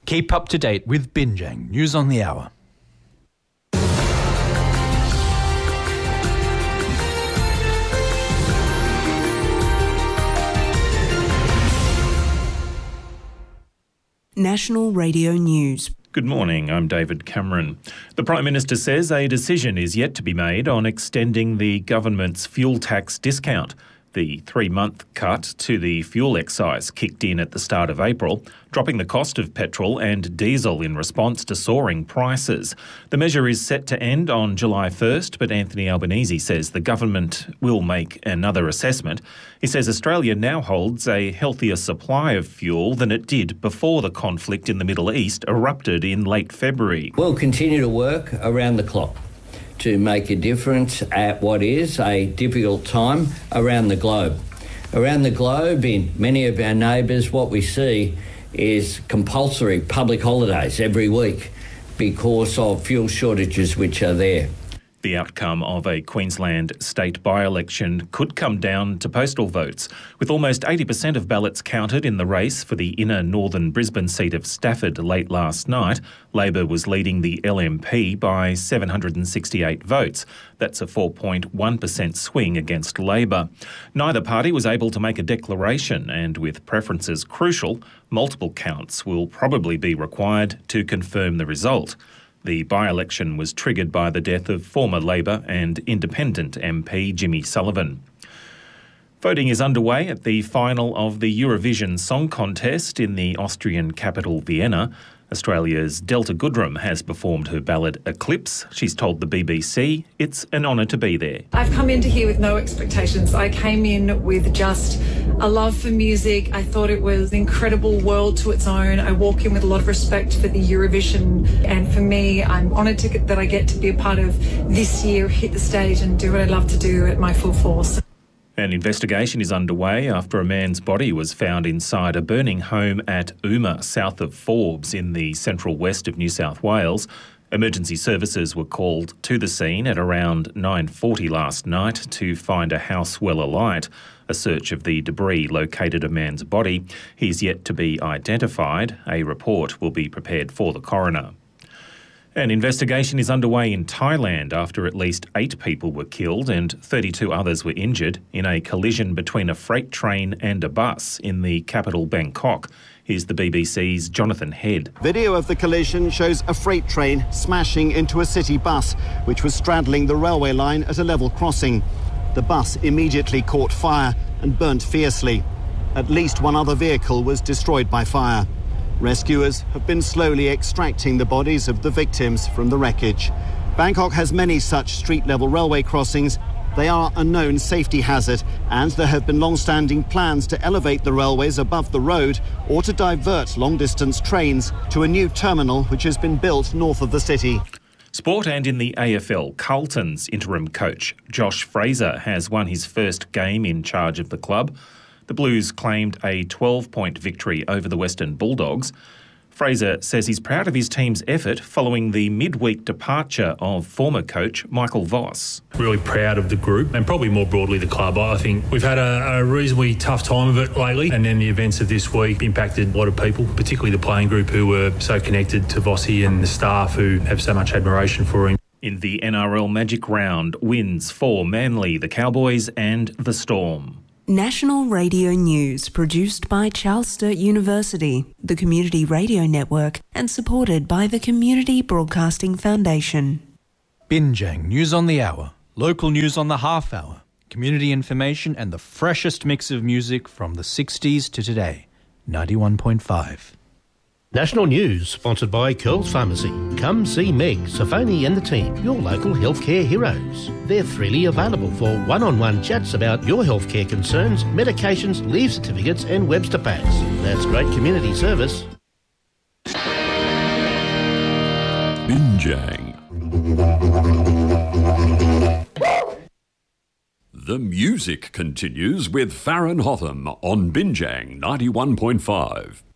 Keep up to date with Binjang News on the Hour. National Radio News. Good morning, I'm David Cameron. The Prime Minister says a decision is yet to be made on extending the government's fuel tax discount. The 3-month cut to the fuel excise kicked in at the start of April, dropping the cost of petrol and diesel in response to soaring prices. The measure is set to end on July 1st, but Anthony Albanese says the government will make another assessment. He says Australia now holds a healthier supply of fuel than it did before the conflict in the Middle East erupted in late February. We'll continue to work around the clock to make a difference at what is a difficult time around the globe. Around the globe, in many of our neighbours, what we see is compulsory public holidays every week because of fuel shortages which are there. The outcome of a Queensland state by-election could come down to postal votes. With almost 80% of ballots counted in the race for the inner northern Brisbane seat of Stafford late last night, Labor was leading the LNP by 768 votes. That's a 4.1% swing against Labor. Neither party was able to make a declaration, and with preferences crucial, multiple counts will probably be required to confirm the result. The by-election was triggered by the death of former Labor and Independent MP Jimmy Sullivan. Voting is underway at the final of the Eurovision Song Contest in the Austrian capital Vienna. Australia's Delta Goodrem has performed her ballad Eclipse. She's told the BBC it's an honour to be there. I've come into here with no expectations. I came in with just a love for music. I thought it was an incredible world to its own. I walk in with a lot of respect for the Eurovision, and for me, I'm honoured that I get to be a part of this year, hit the stage and do what I love to do at my full force. An investigation is underway after a man's body was found inside a burning home at Ooma, south of Forbes in the central west of New South Wales. Emergency services were called to the scene at around 9:40 last night to find a house well alight. A search of the debris located a man's body. He's yet to be identified. A report will be prepared for the coroner. An investigation is underway in Thailand after at least 8 people were killed and 32 others were injured in a collision between a freight train and a bus in the capital Bangkok. Here's the BBC's Jonathan Head. Video of the collision shows a freight train smashing into a city bus, which was straddling the railway line at a level crossing. The bus immediately caught fire and burnt fiercely. At least one other vehicle was destroyed by fire. Rescuers have been slowly extracting the bodies of the victims from the wreckage. Bangkok has many such street-level railway crossings. They are a known safety hazard, and there have been long-standing plans to elevate the railways above the road or to divert long-distance trains to a new terminal which has been built north of the city. Sport, and in the AFL, Carlton's interim coach Josh Fraser has won his first game in charge of the club. The Blues claimed a 12-point victory over the Western Bulldogs. Fraser says he's proud of his team's effort following the midweek departure of former coach Michael Voss. Really proud of the group and probably more broadly the club. I think we've had a reasonably tough time of it lately, and then the events of this week impacted a lot of people, particularly the playing group who were so connected to Vossi and the staff who have so much admiration for him. In the NRL Magic Round, wins for Manly, the Cowboys and the Storm. National Radio News, produced by Charles Sturt University, the Community Radio Network, and supported by the Community Broadcasting Foundation. Binjang News on the Hour, local news on the half hour, community information and the freshest mix of music from the 60s to today. 91.5. National News, sponsored by Curls Pharmacy. Come see Meg, Safoni and the team, your local healthcare heroes. They're freely available for one-on-one chats about your healthcare concerns, medications, leave certificates and Webster packs. That's great community service. Binjang. The music continues with Farron Hotham on Binjang 91.5.